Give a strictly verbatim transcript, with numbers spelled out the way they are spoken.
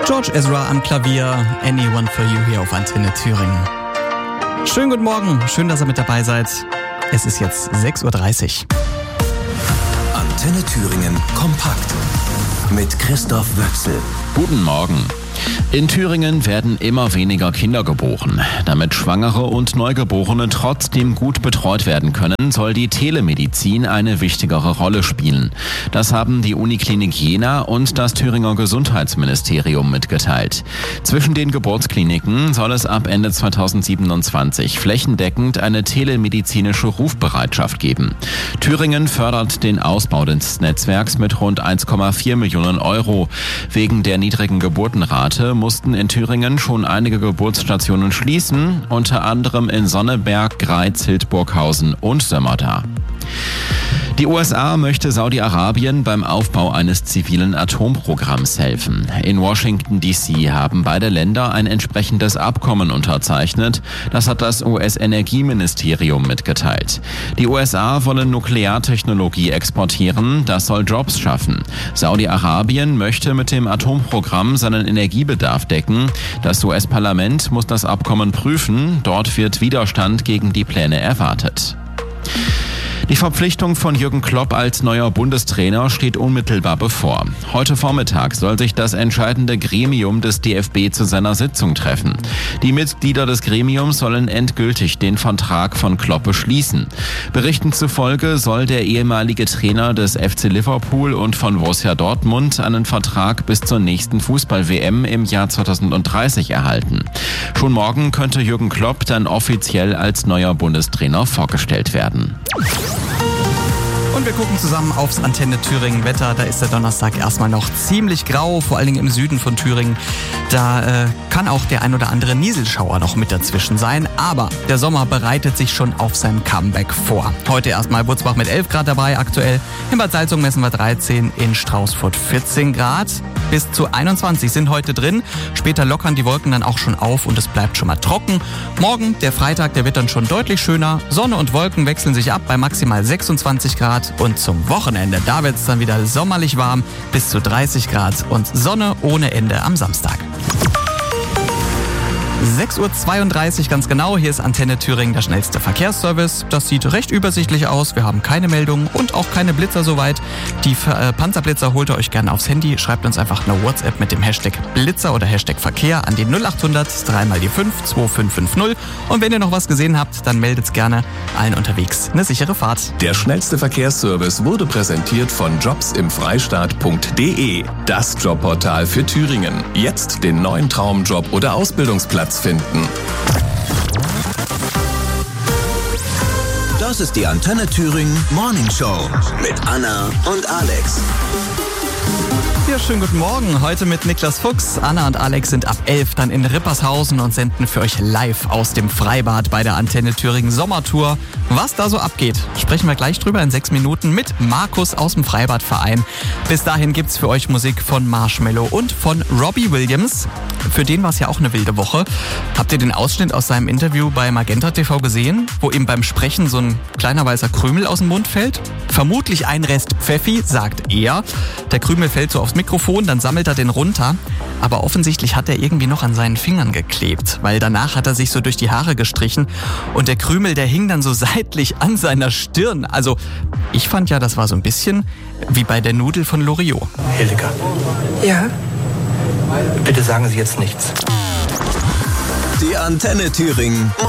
George Ezra am Klavier, Anyone for You hier auf Antenne Thüringen. Schönen guten Morgen, schön, dass ihr mit dabei seid. Es ist jetzt sechs Uhr dreißig. Antenne Thüringen kompakt mit Christoph Wöchsel. Guten Morgen. In Thüringen werden immer weniger Kinder geboren. Damit Schwangere und Neugeborene trotzdem gut betreut werden können, soll die Telemedizin eine wichtigere Rolle spielen. Das haben die Uniklinik Jena und das Thüringer Gesundheitsministerium mitgeteilt. Zwischen den Geburtskliniken soll es ab Ende zweitausendsiebenundzwanzig flächendeckend eine telemedizinische Rufbereitschaft geben. Thüringen fördert den Ausbau des Netzwerks mit rund eins Komma vier Millionen Euro. Wegen der niedrigen Geburtenrate mussten in Thüringen schon einige Geburtsstationen schließen, unter anderem in Sonneberg, Greiz, Hildburghausen und Sömmerda. Die U S A möchte Saudi-Arabien beim Aufbau eines zivilen Atomprogramms helfen. In Washington D C haben beide Länder ein entsprechendes Abkommen unterzeichnet. Das hat das U S-Energieministerium mitgeteilt. Die U S A wollen Nukleartechnologie exportieren, das soll Jobs schaffen. Saudi-Arabien möchte mit dem Atomprogramm seinen Energiebedarf decken. Das U S-Parlament muss das Abkommen prüfen. Dort wird Widerstand gegen die Pläne erwartet. Die Verpflichtung von Jürgen Klopp als neuer Bundestrainer steht unmittelbar bevor. Heute Vormittag soll sich das entscheidende Gremium des D F B zu seiner Sitzung treffen. Die Mitglieder des Gremiums sollen endgültig den Vertrag von Klopp beschließen. Berichten zufolge soll der ehemalige Trainer des F C Liverpool und von Borussia Dortmund einen Vertrag bis zur nächsten Fußball-W M im Jahr zweitausenddreißig erhalten. Schon morgen könnte Jürgen Klopp dann offiziell als neuer Bundestrainer vorgestellt werden. Und wir gucken zusammen aufs Antenne Thüringen Wetter. Da ist der Donnerstag erstmal noch ziemlich grau, vor allen Dingen im Süden von Thüringen. Da äh, kann auch der ein oder andere Nieselschauer noch mit dazwischen sein. Aber der Sommer bereitet sich schon auf sein Comeback vor. Heute erstmal Butzbach mit elf Grad dabei aktuell. In Bad Salzung messen wir dreizehn, in Straußfurt vierzehn Grad. Bis zu einundzwanzig sind heute drin. Später lockern die Wolken dann auch schon auf und es bleibt schon mal trocken. Morgen, der Freitag, der wird dann schon deutlich schöner. Sonne und Wolken wechseln sich ab bei maximal sechsundzwanzig Grad. Und zum Wochenende, da wird es dann wieder sommerlich warm, bis zu dreißig Grad und Sonne ohne Ende am Samstag. sechs Uhr zweiunddreißig ganz genau, hier ist Antenne Thüringen, der schnellste Verkehrsservice. Das sieht recht übersichtlich aus, wir haben keine Meldungen und auch keine Blitzer soweit. Die äh, Panzerblitzer holt ihr euch gerne aufs Handy, schreibt uns einfach eine WhatsApp mit dem Hashtag Blitzer oder Hashtag Verkehr an die null achthundert drei mal die fünf zwei fünf fünf null. Und wenn ihr noch was gesehen habt, dann meldet's gerne. Allen unterwegs eine sichere Fahrt. Der schnellste Verkehrsservice wurde präsentiert von jobs im freistaat punkt de, das Jobportal für Thüringen. Jetzt den neuen Traumjob oder Ausbildungsplatz finden. Das ist die Antenne Thüringen Morning Show mit Anna und Alex. Ja, schönen guten Morgen. Heute mit Niklas Fuchs. Anna und Alex sind ab elf dann in Rippershausen und senden für euch live aus dem Freibad bei der Antenne Thüringen Sommertour. Was da so abgeht, sprechen wir gleich drüber in sechs Minuten mit Markus aus dem Freibadverein. Bis dahin gibt's für euch Musik von Marshmello und von Robbie Williams. Für den war es ja auch eine wilde Woche. Habt ihr den Ausschnitt aus seinem Interview bei Magenta T V gesehen, wo ihm beim Sprechen so ein kleiner weißer Krümel aus dem Mund fällt? Vermutlich ein Rest Pfeffi, sagt er. Der Krümel fällt so aufs Mikrofon, dann sammelt er den runter. Aber offensichtlich hat er irgendwie noch an seinen Fingern geklebt, weil danach hat er sich so durch die Haare gestrichen und der Krümel, der hing dann so seitlich an seiner Stirn. Also ich fand ja, das war so ein bisschen wie bei der Nudel von Loriot. Hildegard. Ja? Bitte sagen Sie jetzt nichts. Die Antenne Thüringen